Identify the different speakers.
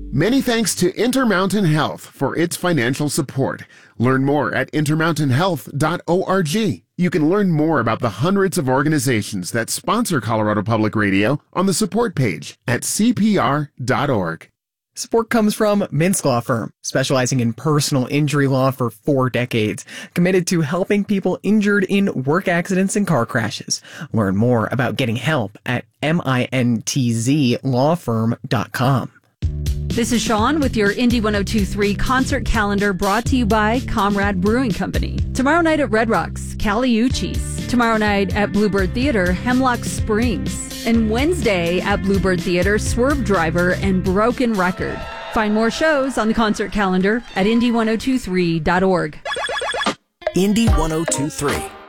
Speaker 1: Many thanks to Intermountain Health for its financial support. Learn more at intermountainhealth.org. You can learn more about the hundreds of organizations that sponsor Colorado Public Radio on the support page at cpr.org.
Speaker 2: Support comes from Mintz Law Firm, specializing in personal injury law for 4 decades, committed to helping people injured in work accidents and car crashes. Learn more about getting help at mintzlawfirm.com.
Speaker 3: This is Sean with your Indy 102.3 concert calendar, brought to you by Comrade Brewing Company. Tomorrow night at Red Rocks, Caliucci's. Tomorrow night at Bluebird Theater, Hemlock Springs. And Wednesday at Bluebird Theater, Swerve Driver and Broken Record. Find more shows on the concert calendar at indy1023.org.
Speaker 4: Indy 102.3.